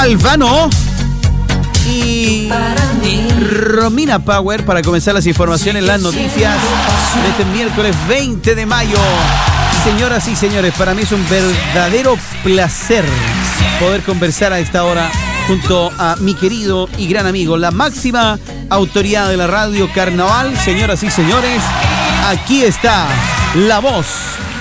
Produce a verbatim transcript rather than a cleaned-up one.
Albano y Romina Power para comenzar las informaciones, las noticias de este miércoles veinte de mayo. Señoras y señores, para mí es un verdadero placer poder conversar a esta hora junto a mi querido y gran amigo, la máxima autoridad de la radio Carnaval. Señoras y señores, aquí está la voz